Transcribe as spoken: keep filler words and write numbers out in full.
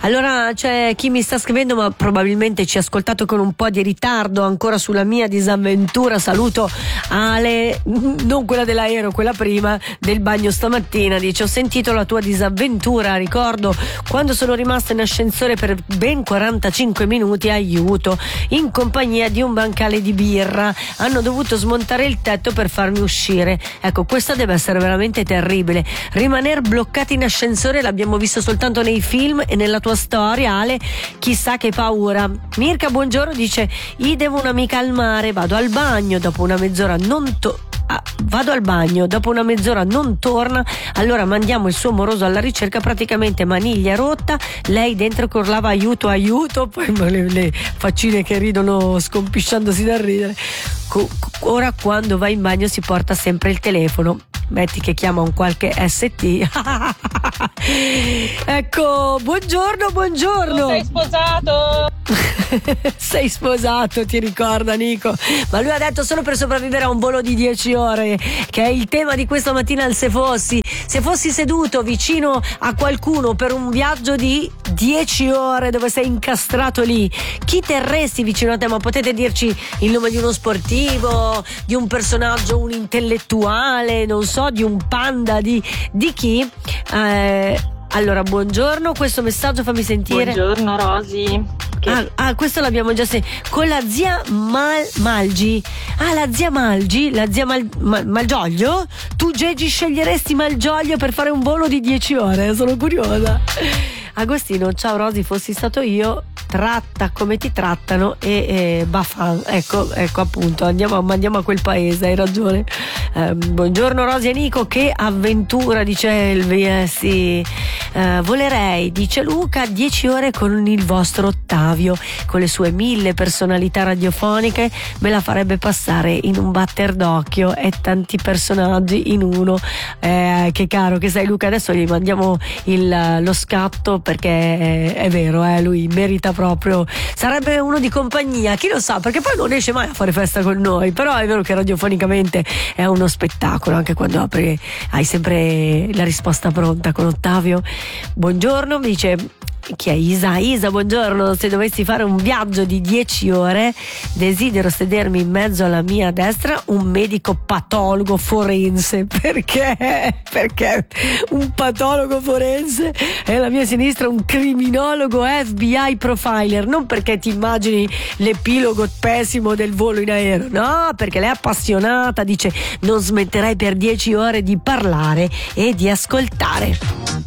Allora c'è chi mi sta scrivendo, ma probabilmente ci ha ascoltato con un po' di ritardo, ancora sulla mia disavventura. Saluto Ale, non quella dell'aereo, quella prima, del bagno stamattina. Dice: ho sentito la tua disavventura, ricordo quando sono rimasta in ascensore per ben quarantacinque minuti, aiuto, in compagnia di un bancale di birra, hanno dovuto smontare il tetto per farmi uscire. Ecco, questa deve essere veramente terribile, rimanere bloccati in ascensore. L'abbiamo visto soltanto nei film e nella tua storia, Ale, chissà che paura. Mirka, buongiorno, dice: io devo un'amica al mare, vado al bagno, dopo una mezz'ora non to- ah, vado al bagno, dopo una mezz'ora non torna, allora mandiamo il suo moroso alla ricerca, praticamente maniglia rotta, lei dentro che urlava aiuto aiuto, poi le, le faccine che ridono scompisciandosi dal ridere. Co- ora quando va in bagno si porta sempre il telefono, metti che chiama un qualche S T. Ecco, buongiorno, buongiorno. Tu sei sposato? Sei sposato, ti ricorda Nico? Ma lui ha detto solo per sopravvivere a un volo di dieci ore, che è il tema di questa mattina al Se Fossi. Se fossi seduto vicino a qualcuno per un viaggio di dieci ore dove sei incastrato lì, chi terresti vicino a te? Ma potete dirci il nome di uno sportivo, di un personaggio, un intellettuale, non so, di un panda, di, di chi? Eh, allora, buongiorno, questo messaggio fammi sentire. Buongiorno Rosy. Che... Ah, ah, questo l'abbiamo già sentito. Con la zia Mal- Malgi. Ah, la zia Malgi, la zia Mal- Mal- Malgioglio? Tu, Gegi, sceglieresti Malgioglio per fare un volo di dieci ore? Sono curiosa. Agostino, ciao Rosy, fossi stato io, tratta come ti trattano e, e bafan. Ecco, ecco appunto, andiamo, andiamo a quel paese, hai ragione. Eh, buongiorno Rosy e Nico, che avventura, dice Elvi. Eh, sì. Eh, volerei, dice Luca, dieci ore con il vostro Ottavio, con le sue mille personalità radiofoniche, me la farebbe passare in un batter d'occhio e tanti personaggi in uno. Eh, che caro che sei Luca, adesso gli mandiamo il, lo scatto, perché è, è vero, eh, lui merita proprio, sarebbe uno di compagnia, chi lo sa, perché poi non esce mai a fare festa con noi, però è vero che radiofonicamente è uno spettacolo, anche quando apri hai sempre la risposta pronta con Ottavio. Buongiorno, mi dice chi è Isa? Isa, buongiorno, se dovessi fare un viaggio di dieci ore desidero sedermi in mezzo alla mia destra un medico patologo forense. Perché? Perché un patologo forense e alla mia sinistra un criminologo F B I profiler, non perché ti immagini l'epilogo pessimo del volo in aereo, no, perché lei è appassionata, dice non smetterai per dieci ore di parlare e di ascoltare.